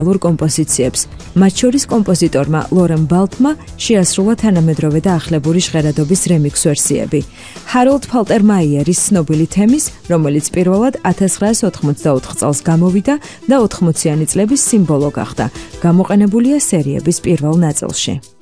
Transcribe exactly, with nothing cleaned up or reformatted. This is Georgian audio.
ლურ კომპოზიციებს. მათ შორის კომპოზიტორმა ლორენ ბალტმა შეასრულა თანამედროვე და ახლებური ჟღერადობის რემიქს ვერსიები. ჰაროლდ ფალტერმაიერის ცნობილი თემის, რომელიც პირველად ათას ცხრაას ოთხმოცდაოთხ წელს გამოვიდა და ოთხმოციანი წლების სიმბოლო გახდა, გამოყენებულია სერიების პირველ ნაწილში.